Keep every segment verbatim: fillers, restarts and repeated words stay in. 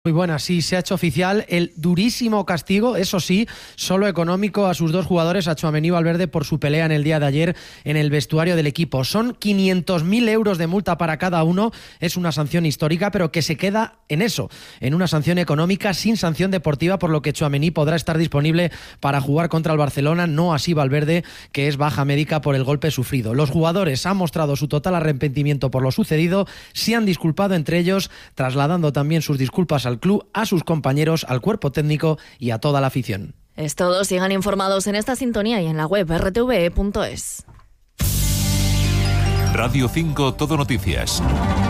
Muy buena, sí, se ha hecho oficial el durísimo castigo, eso sí, solo económico a sus dos jugadores, a Tchouaméni y Valverde, por su pelea en el día de ayer en el vestuario del equipo. Son quinientos mil euros de multa para cada uno, es una sanción histórica, pero que se queda en eso, en una sanción económica sin sanción deportiva, por lo que Tchouaméni podrá estar disponible para jugar contra el Barcelona, no así Valverde, que es baja médica por el golpe sufrido. Los jugadores han mostrado su total arrepentimiento por lo sucedido, se han disculpado entre ellos, trasladando también sus disculpas al al club, a sus compañeros, al cuerpo técnico y a toda la afición. Es todo, sigan informados en esta sintonía y en la web erre te ve punto es. Radio cinco Todo Noticias.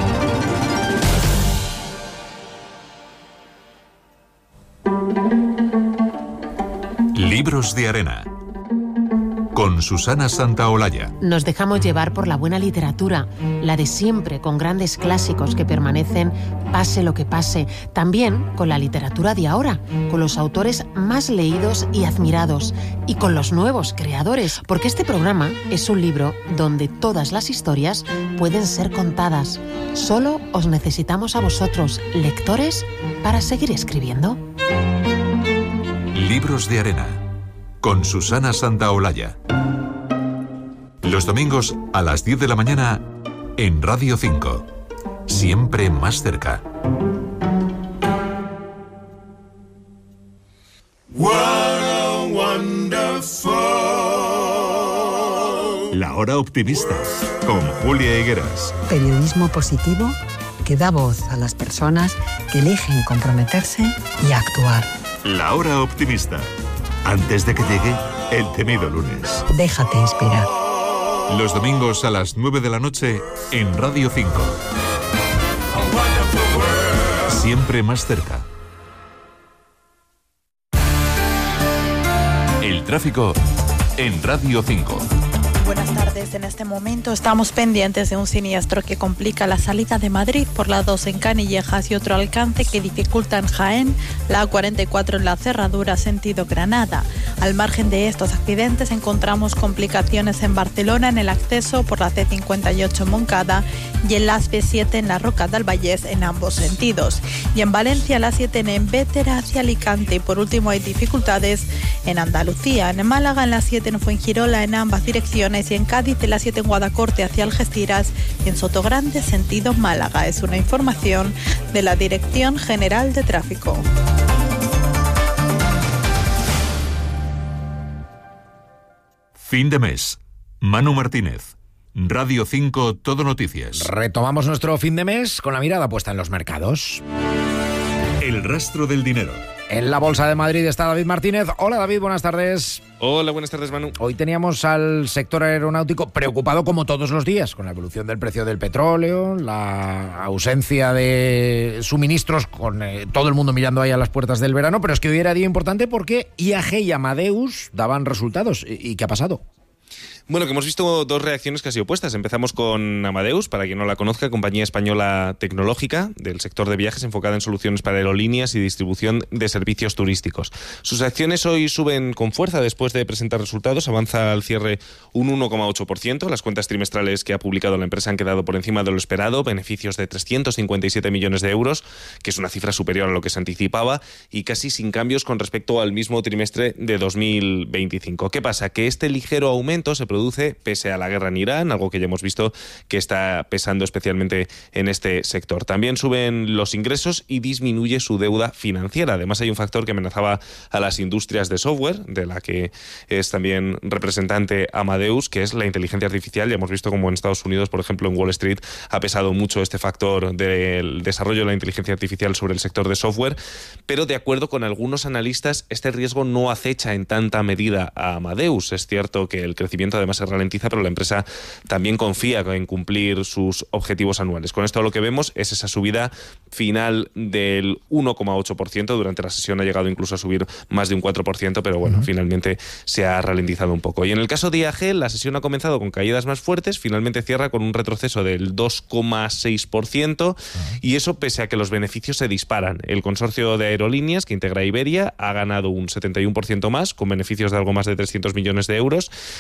Libros de arena. Con Susana Santaolalla. Nos dejamos llevar por la buena literatura, la de siempre, con grandes clásicos que permanecen pase lo que pase. También con la literatura de ahora, con los autores más leídos y admirados, y con los nuevos creadores, porque este programa es un libro donde todas las historias pueden ser contadas. Solo os necesitamos a vosotros, lectores, para seguir escribiendo. Libros de arena. Con Susana Santaolalla. Los domingos a las diez de la mañana en Radio cinco. Siempre más cerca. What a wonderful... La Hora Optimista, con Julia Higueras. Periodismo positivo que da voz a las personas que eligen comprometerse y actuar. La Hora Optimista. Antes de que llegue el temido lunes. Déjate inspirar. Los domingos a las nueve de la noche en Radio cinco. Siempre más cerca. El tráfico en Radio cinco. Buenas tardes. En este momento estamos pendientes de un siniestro que complica la salida de Madrid por la dos en Canillejas y otro alcance que dificulta en Jaén, la A cuarenta y cuatro en la Cerradura sentido Granada. Al margen de estos accidentes encontramos complicaciones en Barcelona en el acceso por la ce cincuenta y ocho Moncada y en la A P siete en la Roca del Vallés en ambos sentidos. Y en Valencia la siete en Bétera hacia Alicante y por último hay dificultades en Andalucía. En Málaga en la siete en Fuengirola en ambas direcciones y en Cádiz en la siete en Guadacorte hacia Algeciras y en Sotogrande sentido Málaga. Es una información de la Dirección General de Tráfico. Fin de mes. Manu Martínez. Radio cinco Todo Noticias. Retomamos nuestro fin de mes con la mirada puesta en los mercados. El rastro del dinero. En la Bolsa de Madrid está David Martínez. Hola David, buenas tardes. Hola, buenas tardes, Manu. Hoy teníamos al sector aeronáutico preocupado como todos los días con la evolución del precio del petróleo, la ausencia de suministros, con eh, todo el mundo mirando ahí a las puertas del verano, pero es que hoy era día importante porque I A G y Amadeus daban resultados. ¿Y, y qué ha pasado? Bueno, que hemos visto dos reacciones casi opuestas. Empezamos con Amadeus, para quien no la conozca, compañía española tecnológica del sector de viajes enfocada en soluciones para aerolíneas y distribución de servicios turísticos. Sus acciones hoy suben con fuerza después de presentar resultados. Avanza al cierre un uno coma ocho por ciento. Las cuentas trimestrales que ha publicado la empresa han quedado por encima de lo esperado. Beneficios de trescientos cincuenta y siete millones de euros, que es una cifra superior a lo que se anticipaba y casi sin cambios con respecto al mismo trimestre de dos mil veinticinco. ¿Qué pasa? Que este ligero aumento se produce pese a la guerra en Irán, algo que ya hemos visto que está pesando especialmente en este sector. También suben los ingresos y disminuye su deuda financiera. Además, hay un factor que amenazaba a las industrias de software, de la que es también representante Amadeus, que es la inteligencia artificial. Ya hemos visto como en Estados Unidos, por ejemplo, en Wall Street, ha pesado mucho este factor del desarrollo de la inteligencia artificial sobre el sector de software, pero de acuerdo con algunos analistas, este riesgo no acecha en tanta medida a Amadeus. Es cierto que el crecimiento además se ralentiza, pero la empresa también confía en cumplir sus objetivos anuales. Con esto lo que vemos es esa subida final del uno coma ocho por ciento. Durante la sesión ha llegado incluso a subir más de un cuatro por ciento, pero bueno, uh-huh. finalmente se ha ralentizado un poco. Y en el caso de I A G, la sesión ha comenzado con caídas más fuertes, finalmente cierra con un retroceso del dos coma seis por ciento, uh-huh. y eso pese a que los beneficios se disparan. El consorcio de aerolíneas que integra Iberia ha ganado un setenta y uno por ciento más, con beneficios de algo más de trescientos millones de euros. La clave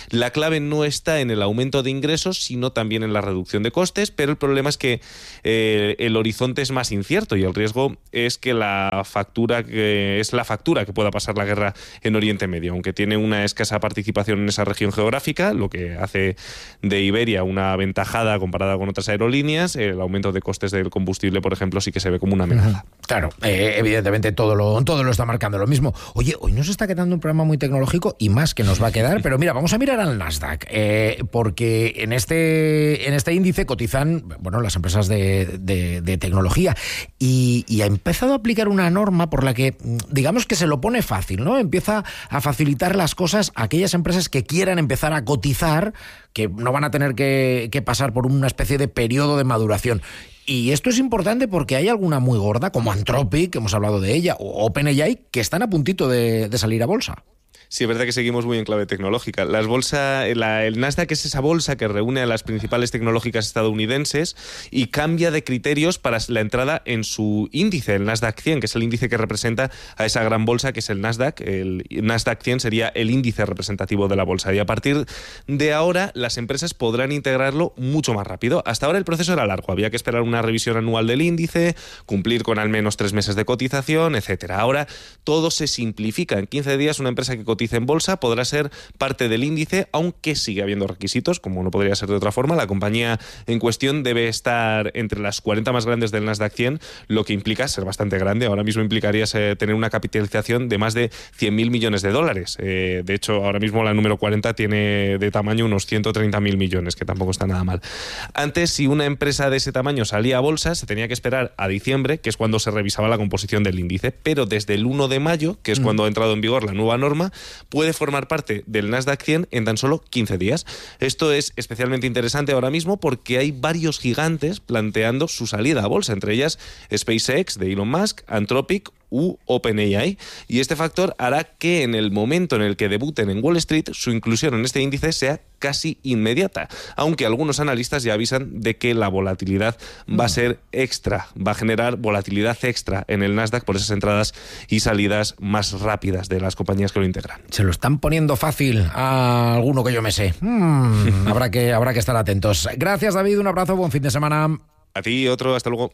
clave no está en el aumento de ingresos, sino también en la reducción de costes, pero el problema es que eh, el horizonte es más incierto y el riesgo es que la factura que es la factura que pueda pasar la guerra en Oriente Medio, aunque tiene una escasa participación en esa región geográfica, lo que hace de Iberia una aventajada comparada con otras aerolíneas. El aumento de costes del combustible, por ejemplo, sí que se ve como una amenaza. Claro, eh, evidentemente todo lo, todo lo está marcando lo mismo. Oye, hoy nos está quedando un programa muy tecnológico y más que nos va a quedar, pero mira, vamos a mirar al Nasdaq, eh, porque en este, en este índice cotizan, bueno, las empresas de, de, de tecnología y, y ha empezado a aplicar una norma por la que, digamos que se lo pone fácil, ¿no? Empieza a facilitar las cosas a aquellas empresas que quieran empezar a cotizar, que no van a tener que, que pasar por una especie de periodo de maduración. Y esto es importante porque hay alguna muy gorda, como Anthropic, que hemos hablado de ella, o OpenAI, que están a puntito de, de salir a bolsa. Sí, es verdad que seguimos muy en clave tecnológica. Las bolsa, la, el Nasdaq es esa bolsa que reúne a las principales tecnológicas estadounidenses y cambia de criterios para la entrada en su índice, el Nasdaq cien, que es el índice que representa a esa gran bolsa que es el Nasdaq. El Nasdaq cien sería el índice representativo de la bolsa y a partir de ahora las empresas podrán integrarlo mucho más rápido. Hasta ahora el proceso era largo, había que esperar una revisión anual del índice, cumplir con al menos tres meses de cotización, etcétera. Ahora todo se simplifica. En quince días una empresa que cotiza en bolsa podrá ser parte del índice, aunque sigue habiendo requisitos, como no podría ser de otra forma. La compañía en cuestión debe estar entre las cuarenta más grandes del Nasdaq cien, lo que implica ser bastante grande. Ahora mismo implicaría tener una capitalización de más de cien mil millones de dólares. Eh, de hecho, ahora mismo la número cuarenta tiene de tamaño unos ciento treinta mil millones, que tampoco está nada mal. Antes, si una empresa de ese tamaño salía a bolsa, se tenía que esperar a diciembre, que es cuando se revisaba la composición del índice, pero desde el uno de mayo, que es mm. cuando ha entrado en vigor la nueva norma, puede formar parte del Nasdaq cien en tan solo quince días. Esto es especialmente interesante ahora mismo porque hay varios gigantes planteando su salida a bolsa, entre ellas SpaceX de Elon Musk, Anthropic u OpenAI, y este factor hará que en el momento en el que debuten en Wall Street, su inclusión en este índice sea casi inmediata, aunque algunos analistas ya avisan de que la volatilidad va a ser extra, va a generar volatilidad extra en el Nasdaq por esas entradas y salidas más rápidas de las compañías que lo integran. Se lo están poniendo fácil a alguno que yo me sé. Hmm, habrá que, habrá que estar atentos. Gracias, David, un abrazo, buen fin de semana. A ti, otro, hasta luego.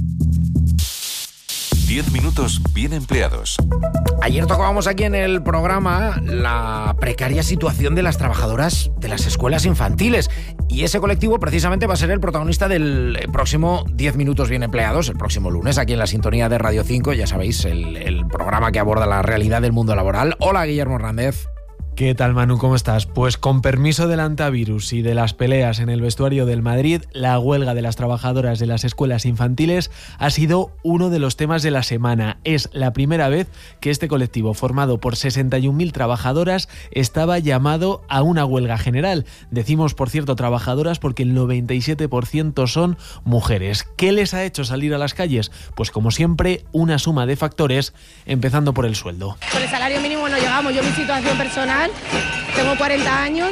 Diez minutos bien empleados. Ayer tocábamos aquí en el programa la precaria situación de las trabajadoras de las escuelas infantiles y ese colectivo precisamente va a ser el protagonista del próximo diez minutos bien empleados, el próximo lunes, aquí en la sintonía de Radio cinco, ya sabéis, el, el programa que aborda la realidad del mundo laboral. Hola, Guillermo Hernández. ¿Qué tal, Manu? ¿Cómo estás? Pues con permiso del antivirus y de las peleas en el vestuario del Madrid, la huelga de las trabajadoras de las escuelas infantiles ha sido uno de los temas de la semana. Es la primera vez que este colectivo, formado por sesenta y un mil trabajadoras, estaba llamado a una huelga general. Decimos, por cierto, trabajadoras porque el noventa y siete por ciento son mujeres. ¿Qué les ha hecho salir a las calles? Pues como siempre, una suma de factores, empezando por el sueldo. Por el salario mínimo no llegamos. Yo, mi situación personal, tengo cuarenta años,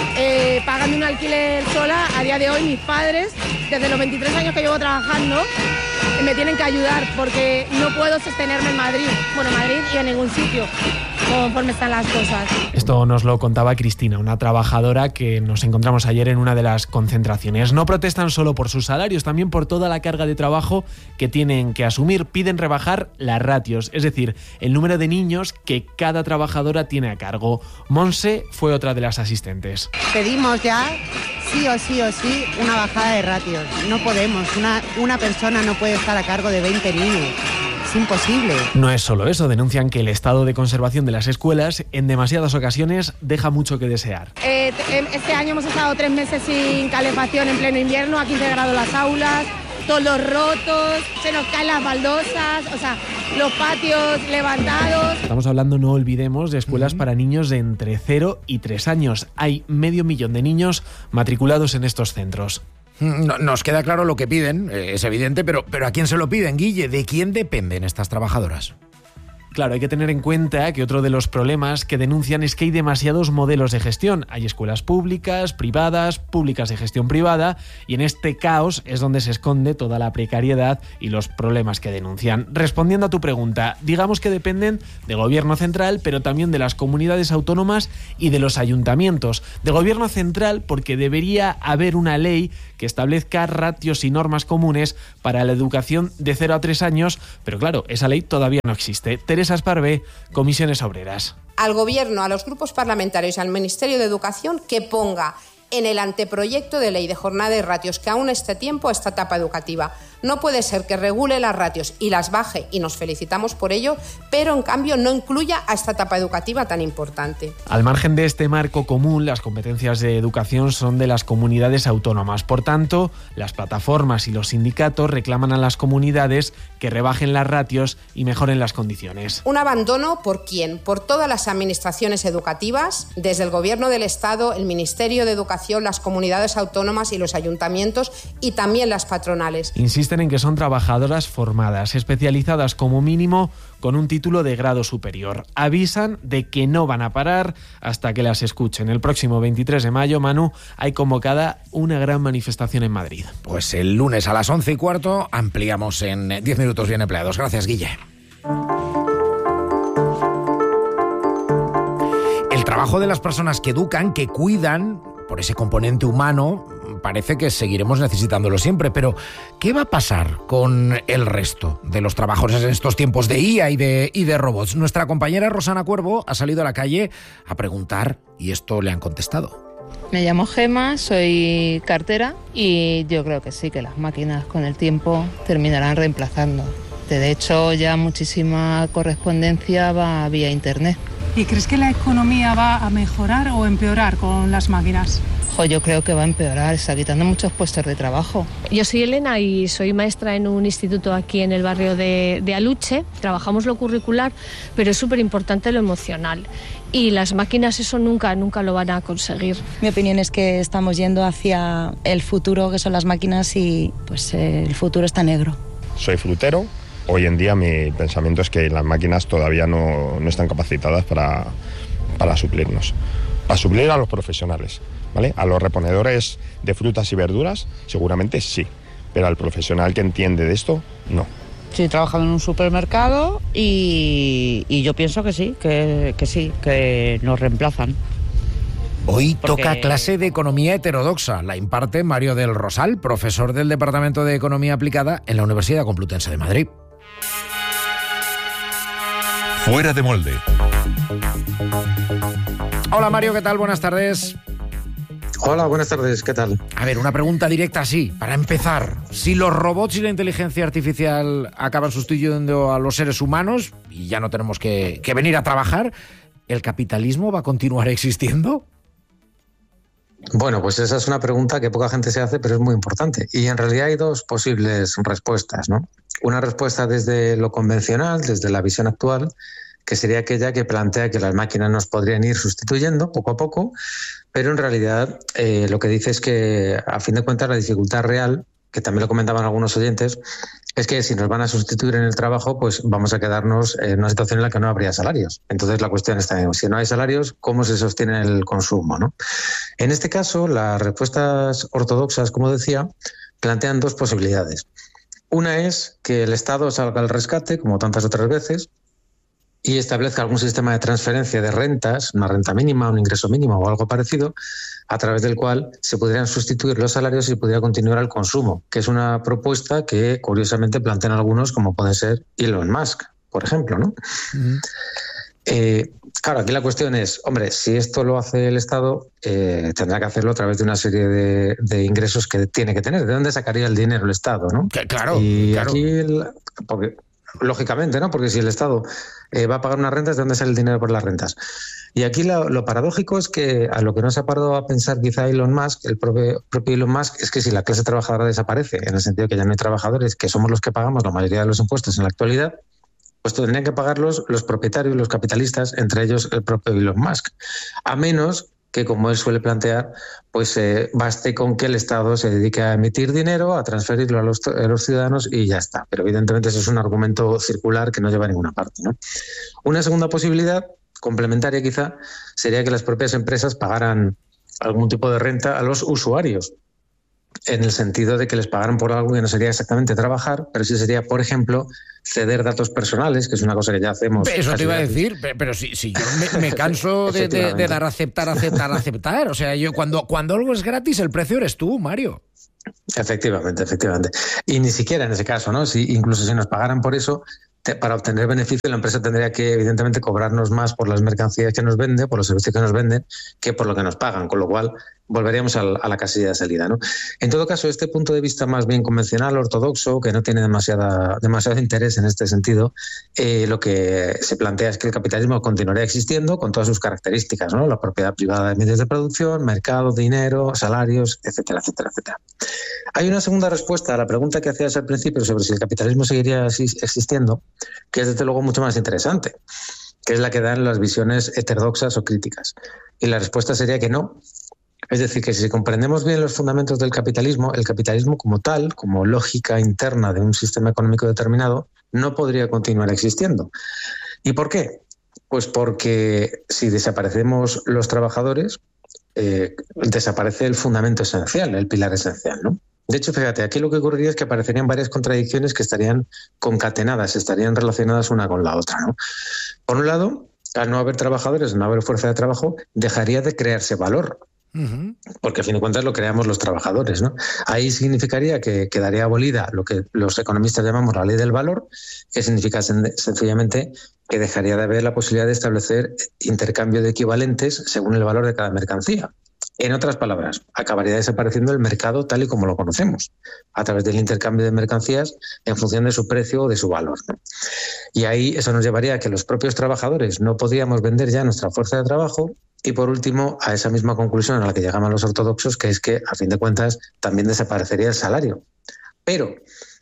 eh, pagando un alquiler sola. A día de hoy mis padres, desde los veintitrés años que llevo trabajando, me tienen que ayudar porque no puedo sostenerme en Madrid, bueno, en Madrid y en ningún sitio, conforme están las cosas. Esto nos lo contaba Cristina, una trabajadora que nos encontramos ayer en una de las concentraciones. No protestan solo por sus salarios, también por toda la carga de trabajo que tienen que asumir. Piden rebajar las ratios, es decir, el número de niños que cada trabajadora tiene a cargo. Monse fue otra de las asistentes. Pedimos ya, sí o sí o sí, una bajada de ratios. No podemos, una, una persona no puede estar a cargo de veinte niños. Es imposible. No es solo eso, denuncian que el estado de conservación de las escuelas en demasiadas ocasiones deja mucho que desear. Eh, este año hemos estado tres meses sin calefacción en pleno invierno, a quince grados las aulas, todos los rotos, se nos caen las baldosas, o sea, los patios levantados. Estamos hablando, no olvidemos, de escuelas uh-huh. para niños de entre cero y tres años. Hay medio millón de niños matriculados en estos centros. No, nos queda claro lo que piden, es evidente, pero, pero ¿a quién se lo piden, Guille? ¿De quién dependen estas trabajadoras? Claro, hay que tener en cuenta que otro de los problemas que denuncian es que hay demasiados modelos de gestión. Hay escuelas públicas, privadas, públicas de gestión privada, y en este caos es donde se esconde toda la precariedad y los problemas que denuncian. Respondiendo a tu pregunta, digamos que dependen del gobierno central, pero también de las comunidades autónomas y de los ayuntamientos. De gobierno central porque debería haber una ley que establezca ratios y normas comunes para la educación de cero a tres años, pero claro, esa ley todavía no existe. Teresa Esparvé, Comisiones Obreras. Al Gobierno, a los grupos parlamentarios y al Ministerio de Educación que ponga en el anteproyecto de ley de jornada y ratios que aún esté tiempo a esta etapa educativa. No puede ser que regule las ratios y las baje, y nos felicitamos por ello, pero en cambio no incluya a esta etapa educativa tan importante. Al margen de este marco común, las competencias de educación son de las comunidades autónomas. Por tanto, las plataformas y los sindicatos reclaman a las comunidades que rebajen las ratios y mejoren las condiciones. Un abandono por quién, por todas las administraciones educativas, desde el Gobierno del Estado, el Ministerio de Educación, las comunidades autónomas y los ayuntamientos, y también las patronales. Insisten en que son trabajadoras formadas, especializadas como mínimo con un título de grado superior. Avisan de que no van a parar hasta que las escuchen. El próximo veintitrés de mayo, Manu, hay convocada una gran manifestación en Madrid. Pues el lunes a las once y cuarto ampliamos en diez minutos bien empleados. Gracias, Guille. El trabajo de las personas que educan, que cuidan, por ese componente humano, parece que seguiremos necesitándolo siempre, pero ¿qué va a pasar con el resto de los trabajos en estos tiempos de I A y de, y de robots? Nuestra compañera Rosana Cuervo ha salido a la calle a preguntar y esto le han contestado. Me llamo Gema, soy cartera y yo creo que sí, que las máquinas con el tiempo terminarán reemplazando. De hecho, ya muchísima correspondencia va vía internet. ¿Y crees que la economía va a mejorar o empeorar con las máquinas? Jo, yo creo que va a empeorar, está quitando muchos puestos de trabajo. Yo soy Elena y soy maestra en un instituto aquí en el barrio de, de Aluche. Trabajamos lo curricular, pero es súper importante lo emocional. Y las máquinas eso nunca, nunca lo van a conseguir. Mi opinión es que estamos yendo hacia el futuro, que son las máquinas, y pues eh, el futuro está negro. Soy frutero. Hoy en día mi pensamiento es que las máquinas todavía no, no están capacitadas para, para suplirnos. Para suplir a los profesionales, ¿vale? A los reponedores de frutas y verduras seguramente sí, pero al profesional que entiende de esto, no. Sí, trabajo en un supermercado y, y yo pienso que sí, que, que sí, que nos reemplazan. Hoy Porque... toca clase de economía heterodoxa. La imparte Mario del Rosal, profesor del Departamento de Economía Aplicada en la Universidad Complutense de Madrid. Fuera de molde. Hola Mario, ¿qué tal? Buenas tardes. Hola, buenas tardes, ¿qué tal? A ver, una pregunta directa así, para empezar. Si los robots y la inteligencia artificial acaban sustituyendo a los seres humanos y ya no tenemos que, que venir a trabajar, ¿el capitalismo va a continuar existiendo? Bueno, pues esa es una pregunta que poca gente se hace, pero es muy importante. Y en realidad hay dos posibles respuestas, ¿no? Una respuesta desde lo convencional, desde la visión actual, que sería aquella que plantea que las máquinas nos podrían ir sustituyendo poco a poco, pero en realidad eh, lo que dice es que, a fin de cuentas, la dificultad real, que también lo comentaban algunos oyentes, es que si nos van a sustituir en el trabajo, pues vamos a quedarnos en una situación en la que no habría salarios. Entonces la cuestión está en, si no hay salarios, ¿cómo se sostiene el consumo, ¿no? En este caso, las respuestas ortodoxas, como decía, plantean dos posibilidades. Una es que el Estado salga al rescate, como tantas otras veces, y establezca algún sistema de transferencia de rentas, una renta mínima, un ingreso mínimo o algo parecido, a través del cual se pudieran sustituir los salarios y pudiera continuar el consumo, que es una propuesta que curiosamente plantean algunos, como puede ser Elon Musk, por ejemplo, ¿no? Uh-huh. Eh, claro, aquí la cuestión es, hombre, si esto lo hace el Estado, eh, tendrá que hacerlo a través de una serie de, de ingresos que tiene que tener. ¿De dónde sacaría el dinero el Estado, no? Que, claro, y claro. Aquí, el, porque, lógicamente, ¿no? Porque si el Estado eh, va a pagar unas rentas, ¿de dónde sale el dinero por las rentas? Y aquí lo, lo paradójico es que a lo que no se ha parado a pensar quizá Elon Musk, el propio, propio Elon Musk, es que si la clase trabajadora desaparece, en el sentido que ya no hay trabajadores, que somos los que pagamos la mayoría de los impuestos en la actualidad, pues tendrían que pagarlos los propietarios, los capitalistas, entre ellos el propio Elon Musk. A menos que, como él suele plantear, pues eh, baste con que el Estado se dedique a emitir dinero, a transferirlo a los, a los ciudadanos y ya está. Pero evidentemente eso es un argumento circular que no lleva a ninguna parte, ¿no? Una segunda posibilidad, complementaria quizá, sería que las propias empresas pagaran algún tipo de renta a los usuarios, en el sentido de que les pagaran por algo que no sería exactamente trabajar, pero sí sería, por ejemplo, ceder datos personales, que es una cosa que ya hacemos. Eso te iba a decir, pero si, si yo me, me canso de, de, de dar aceptar, aceptar, aceptar. O sea, yo cuando, cuando algo es gratis, el precio eres tú, Mario. Efectivamente, efectivamente. Y ni siquiera en ese caso, ¿no? Si, incluso si nos pagaran por eso, te, para obtener beneficio, la empresa tendría que, evidentemente, cobrarnos más por las mercancías que nos vende, por los servicios que nos venden, que por lo que nos pagan, con lo cual volveríamos a la casilla de salida, ¿no? En todo caso, este punto de vista más bien convencional, ortodoxo, que no tiene demasiada, demasiado interés en este sentido, eh, lo que se plantea es que el capitalismo continuaría existiendo con todas sus características, ¿no? La propiedad privada de medios de producción, mercado, dinero, salarios, etcétera, etcétera, etcétera. Hay una segunda respuesta a la pregunta que hacías al principio sobre si el capitalismo seguiría existiendo, que es desde luego mucho más interesante, que es la que dan las visiones heterodoxas o críticas. Y la respuesta sería que no. Es decir, que si comprendemos bien los fundamentos del capitalismo, el capitalismo como tal, como lógica interna de un sistema económico determinado, no podría continuar existiendo. ¿Y por qué? Pues porque si desaparecemos los trabajadores, eh, desaparece el fundamento esencial, el pilar esencial, ¿no? De hecho, fíjate, aquí lo que ocurriría es que aparecerían varias contradicciones que estarían concatenadas, estarían relacionadas una con la otra, ¿no? Por un lado, al no haber trabajadores, al no haber fuerza de trabajo, dejaría de crearse valor. Uh-huh. Porque a fin de cuentas lo creamos los trabajadores, ¿no? Ahí significaría que quedaría abolida lo que los economistas llamamos la ley del valor, que significa sen- sencillamente que dejaría de haber la posibilidad de establecer intercambio de equivalentes según el valor de cada mercancía. En otras palabras, acabaría desapareciendo el mercado tal y como lo conocemos, a través del intercambio de mercancías en función de su precio o de su valor, ¿no? Y ahí eso nos llevaría a que los propios trabajadores no podríamos vender ya nuestra fuerza de trabajo. Y por último, a esa misma conclusión a la que llegaban los ortodoxos, que es que, a fin de cuentas, también desaparecería el salario. Pero,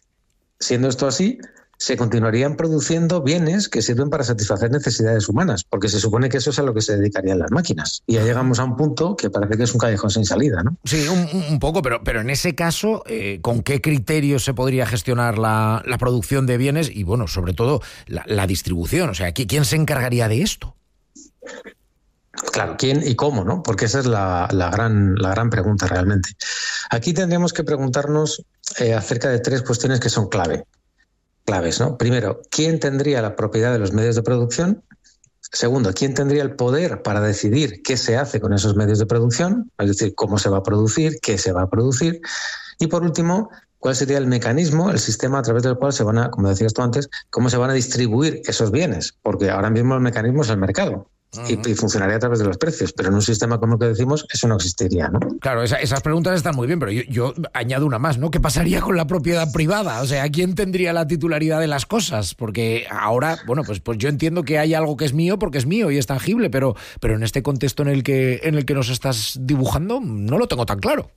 siendo esto así, se continuarían produciendo bienes que sirven para satisfacer necesidades humanas, porque se supone que eso es a lo que se dedicarían las máquinas. Y ya llegamos a un punto que parece que es un callejón sin salida, ¿no? Sí, un, un poco, pero, pero en ese caso, eh, ¿con qué criterios se podría gestionar la, la producción de bienes y, bueno, sobre todo, la, la distribución? O sea, ¿quién se encargaría de esto? Claro, ¿quién y cómo, no? Porque esa es la, la, gran, la gran pregunta realmente. Aquí tendríamos que preguntarnos eh, acerca de tres cuestiones que son clave, claves, ¿no? Primero, ¿quién tendría la propiedad de los medios de producción? Segundo, ¿quién tendría el poder para decidir qué se hace con esos medios de producción? Es decir, cómo se va a producir, qué se va a producir. Y por último, ¿cuál sería el mecanismo, el sistema a través del cual se van a, como decías tú antes, cómo se van a distribuir esos bienes? Porque ahora mismo el mecanismo es el mercado. Y, y funcionaría a través de los precios, pero en un sistema como el que decimos eso no existiría, ¿no? Claro, esa, esas preguntas están muy bien, pero yo, yo añado una más, ¿no? ¿Qué pasaría con la propiedad privada? O sea, ¿quién tendría la titularidad de las cosas? Porque ahora, bueno, pues, pues yo entiendo que hay algo que es mío porque es mío y es tangible, pero, pero en este contexto en el que, en el que nos estás dibujando no lo tengo tan claro.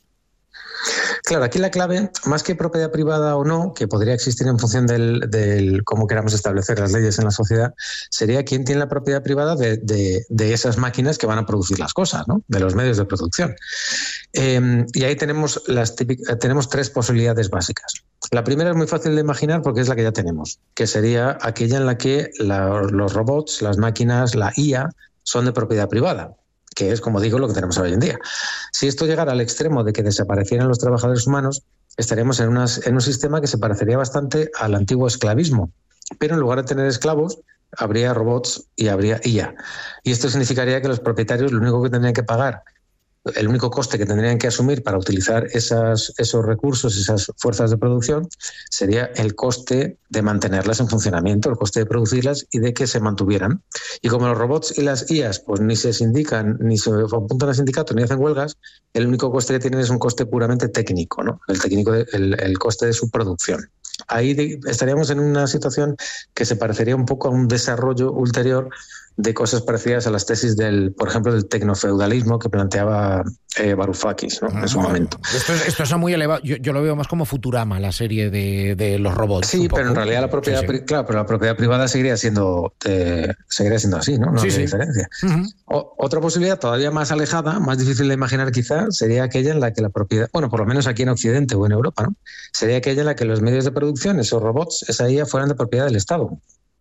Claro, aquí la clave, más que propiedad privada o no, que podría existir en función del, del cómo queramos establecer las leyes en la sociedad, sería quién tiene la propiedad privada de, de, de esas máquinas que van a producir las cosas, ¿no? De los medios de producción. Eh, y ahí tenemos, las típicas, tenemos tres posibilidades básicas. La primera es muy fácil de imaginar porque es la que ya tenemos, que sería aquella en la que la, los robots, las máquinas, la I A, son de propiedad privada, que es, como digo, lo que tenemos hoy en día. Si esto llegara al extremo de que desaparecieran los trabajadores humanos, estaríamos en, unas, en un sistema que se parecería bastante al antiguo esclavismo. Pero en lugar de tener esclavos, habría robots y habría I A. Y esto significaría que los propietarios lo único que tendrían que pagar, el único coste que tendrían que asumir para utilizar esas, esos recursos, esas fuerzas de producción, sería el coste de mantenerlas en funcionamiento, el coste de producirlas y de que se mantuvieran. Y como los robots y las I As pues ni se sindican, ni se apuntan a sindicatos, ni hacen huelgas, el único coste que tienen es un coste puramente técnico, ¿no? El, técnico de, el, el coste de su producción. Ahí de, estaríamos en una situación que se parecería un poco a un desarrollo ulterior de cosas parecidas a las tesis del, por ejemplo, del tecnofeudalismo que planteaba eh, Varoufakis, ¿no? En su momento. Esto es, esto es muy elevado. Yo, yo lo veo más como Futurama, la serie de, de los robots. Sí, pero en realidad la propiedad, sí, sí. claro, pero la propiedad privada seguiría siendo, eh, seguiría siendo así, ¿no? No sí, hay sí. diferencia. Uh-huh. O, otra posibilidad todavía más alejada, más difícil de imaginar quizá, sería aquella en la que la propiedad, bueno, por lo menos aquí en Occidente o en Europa, ¿no? Sería aquella en la que los medios de producción, esos robots, esa I A, fueran de propiedad del Estado.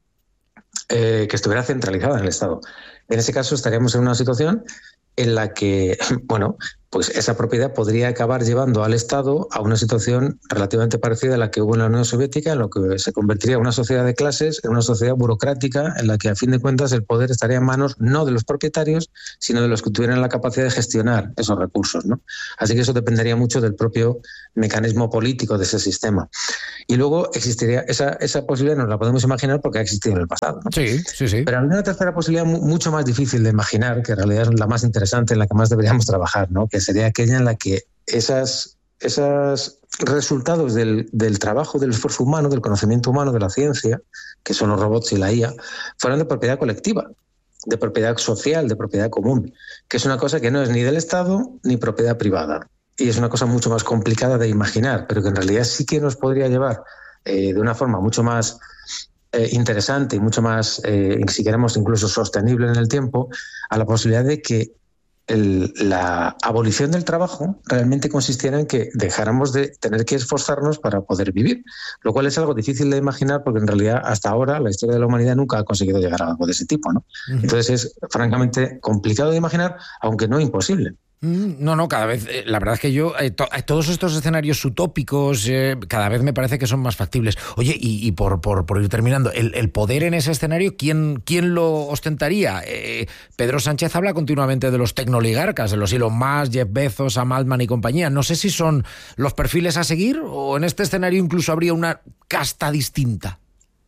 Eh, que estuviera centralizada en el Estado. En ese caso estaríamos en una situación en la que, bueno, pues esa propiedad podría acabar llevando al Estado a una situación relativamente parecida a la que hubo en la Unión Soviética, en lo que se convertiría en una sociedad de clases, en una sociedad burocrática, en la que a fin de cuentas el poder estaría en manos no de los propietarios, sino de los que tuvieran la capacidad de gestionar esos recursos, ¿no? Así que eso dependería mucho del propio mecanismo político de ese sistema. Y luego existiría, esa, esa posibilidad nos la podemos imaginar porque ha existido en el pasado, ¿no? Sí, sí, sí. Pero hay una tercera posibilidad mucho más difícil de imaginar, que en realidad es la más interesante, en la que más deberíamos trabajar, ¿no? Que sería aquella en la que esas, esos resultados del, del trabajo, del esfuerzo humano, del conocimiento humano, de la ciencia, que son los robots y la I A, fueran de propiedad colectiva, de propiedad social, de propiedad común, que es una cosa que no es ni del Estado ni propiedad privada. Y es una cosa mucho más complicada de imaginar, pero que en realidad sí que nos podría llevar eh, de una forma mucho más eh, interesante y mucho más, eh, si queremos, incluso sostenible en el tiempo, a la posibilidad de que El, la abolición del trabajo realmente consistiera en que dejáramos de tener que esforzarnos para poder vivir, lo cual es algo difícil de imaginar porque en realidad hasta ahora la historia de la humanidad nunca ha conseguido llegar a algo de ese tipo, ¿no? Uh-huh. Entonces es francamente complicado de imaginar, aunque no imposible. No, no, cada vez, eh, la verdad es que yo, eh, to, todos estos escenarios utópicos, eh, cada vez me parece que son más factibles. Oye, y, y por, por, por ir terminando, el, el poder en ese escenario, ¿quién, quién lo ostentaría? Eh, Pedro Sánchez habla continuamente de los tecnoligarcas, de los Elon Musk, Jeff Bezos, Sam Altman y compañía. No sé si son los perfiles a seguir o en este escenario incluso habría una casta distinta.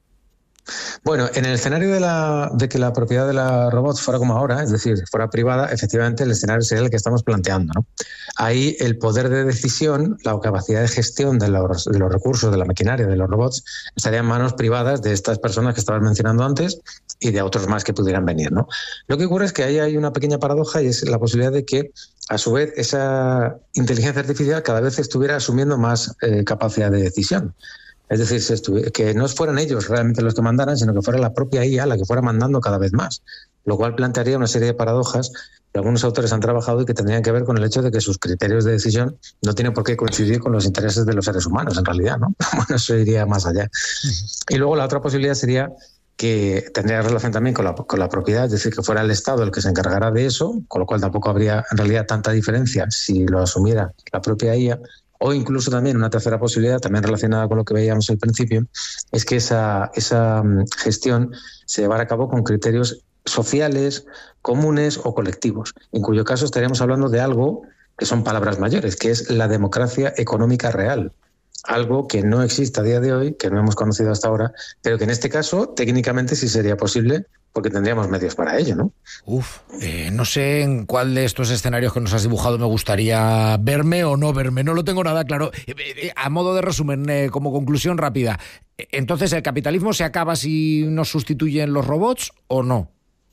Bueno, en el escenario de, la, de que la propiedad de la robots fuera como ahora, es decir, fuera privada, efectivamente el escenario sería el que estamos planteando, ¿no? Ahí el poder de decisión, la capacidad de gestión de los, de los recursos, de la maquinaria, de los robots, estaría en manos privadas de estas personas que estabas mencionando antes y de otros más que pudieran venir, ¿no? Lo que ocurre es que ahí hay una pequeña paradoja y es la posibilidad de que, a su vez, esa inteligencia artificial cada vez estuviera asumiendo más eh, capacidad de decisión. Es decir, que no fueran ellos realmente los que mandaran, sino que fuera la propia I A la que fuera mandando cada vez más, lo cual plantearía una serie de paradojas que algunos autores han trabajado y que tendrían que ver con el hecho de que sus criterios de decisión no tienen por qué coincidir con los intereses de los seres humanos, en realidad, ¿no? Bueno, eso iría más allá. Y luego la otra posibilidad sería que tendría relación también con la, con la propiedad, es decir, que fuera el Estado el que se encargara de eso, con lo cual tampoco habría en realidad tanta diferencia si lo asumiera la propia I A. O incluso también una tercera posibilidad, también relacionada con lo que veíamos al principio, es que esa, esa gestión se llevara a cabo con criterios sociales, comunes o colectivos, en cuyo caso estaríamos hablando de algo que son palabras mayores, que es la democracia económica real. Algo que no existe a día de hoy, que no hemos conocido hasta ahora, pero que en este caso técnicamente sí sería posible porque tendríamos medios para ello, ¿no? Uf, eh, no sé en cuál de estos escenarios que nos has dibujado me gustaría verme o no verme, no lo tengo nada claro. Eh, eh, a modo de resumen, eh, como conclusión rápida, entonces, ¿el capitalismo se acaba si nos sustituyen los robots o no?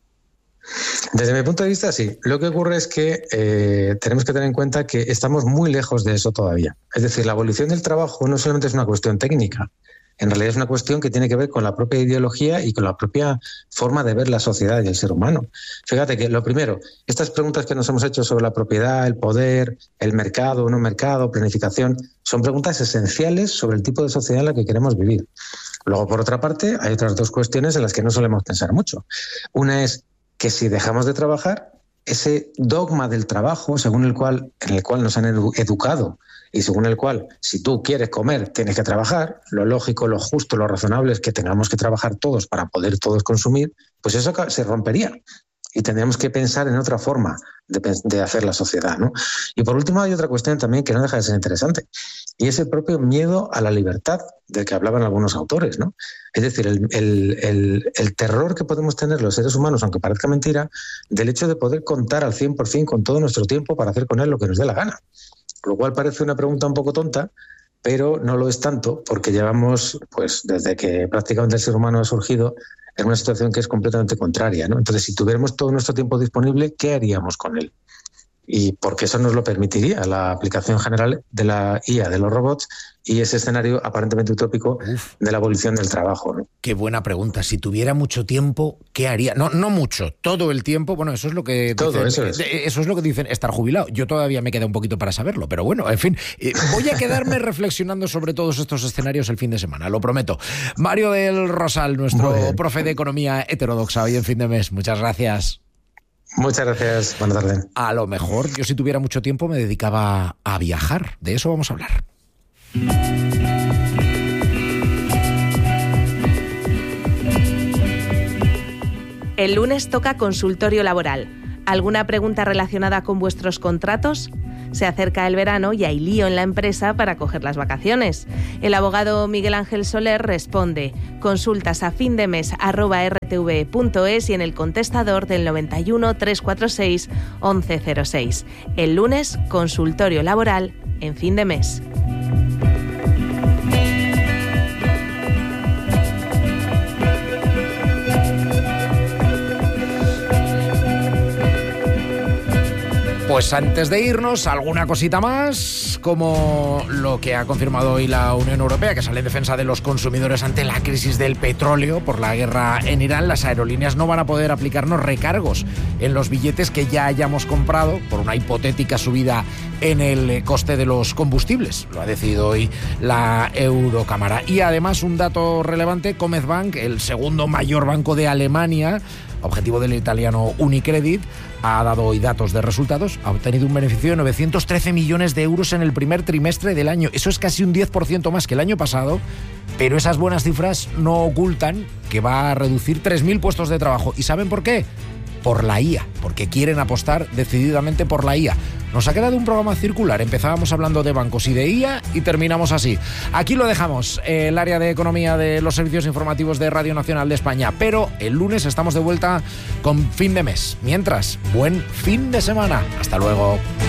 Desde mi punto de vista, sí. Lo que ocurre es que eh, tenemos que tener en cuenta que estamos muy lejos de eso todavía. Es decir, la abolición del trabajo no solamente es una cuestión técnica, en realidad es una cuestión que tiene que ver con la propia ideología y con la propia forma de ver la sociedad y el ser humano. Fíjate que lo primero, estas preguntas que nos hemos hecho sobre la propiedad, el poder, el mercado o no mercado, planificación, son preguntas esenciales sobre el tipo de sociedad en la que queremos vivir. Luego, por otra parte, hay otras dos cuestiones en las que no solemos pensar mucho. Una es que si dejamos de trabajar, ese dogma del trabajo, según el cual, en el cual nos han edu- educado y según el cual, si tú quieres comer, tienes que trabajar, lo lógico, lo justo, lo razonable es que tengamos que trabajar todos para poder todos consumir, pues eso se rompería. Y tendríamos que pensar en otra forma de, de hacer la sociedad, ¿no? Y por último hay otra cuestión también que no deja de ser interesante, y es el propio miedo a la libertad del que hablaban algunos autores, ¿no? Es decir, el, el, el, el terror que podemos tener los seres humanos, aunque parezca mentira, del hecho de poder contar al cien por ciento con todo nuestro tiempo para hacer con él lo que nos dé la gana. Lo cual parece una pregunta un poco tonta, pero no lo es tanto porque llevamos, pues desde que prácticamente el ser humano ha surgido, en una situación que es completamente contraria, ¿no? Entonces, si tuviéramos todo nuestro tiempo disponible, ¿qué haríamos con él? Y porque eso nos lo permitiría la aplicación general de la I A, de los robots, y ese escenario aparentemente utópico Uf. de la abolición del trabajo, ¿no? Qué buena pregunta. Si tuviera mucho tiempo, ¿qué haría? No, no mucho, todo el tiempo. Bueno, eso es lo que todo, dicen, eso, es. eso es lo que dicen estar jubilado. Yo todavía me queda un poquito para saberlo, pero bueno, en fin, eh, voy a quedarme reflexionando sobre todos estos escenarios el fin de semana, lo prometo. Mario del Rosal, nuestro profe de economía heterodoxa hoy en Fin de Mes. Muchas gracias. Muchas gracias, buenas tardes. A lo mejor yo si tuviera mucho tiempo me dedicaba a viajar, de eso vamos a hablar. El lunes toca consultorio laboral. ¿Alguna pregunta relacionada con vuestros contratos? Se acerca el verano y hay lío en la empresa para coger las vacaciones. El abogado Miguel Ángel Soler responde. Consultas a findemes arroba r t v punto es y en el contestador del noventa y uno, trescientos cuarenta y seis, once cero seis. El lunes, consultorio laboral en Fin de Mes. Pues antes de irnos, alguna cosita más, como lo que ha confirmado hoy la Unión Europea, que sale en defensa de los consumidores ante la crisis del petróleo por la guerra en Irán. Las aerolíneas no van a poder aplicarnos recargos en los billetes que ya hayamos comprado por una hipotética subida en el coste de los combustibles. Lo ha decidido hoy la Eurocámara. Y además, un dato relevante, Commerzbank, el segundo mayor banco de Alemania, objetivo del italiano Unicredit, ha dado hoy datos de resultados, ha obtenido un beneficio de novecientos trece millones de euros en el primer trimestre del año. Eso es casi un diez por ciento más que el año pasado, pero esas buenas cifras no ocultan que va a reducir tres mil puestos de trabajo. ¿Y saben por qué? Por la I A, porque quieren apostar decididamente por la I A. Nos ha quedado un programa circular. Empezábamos hablando de bancos y de I A y terminamos así. Aquí lo dejamos, el área de economía de los servicios informativos de Radio Nacional de España. Pero el lunes estamos de vuelta con Fin de Mes. Mientras, buen fin de semana. Hasta luego.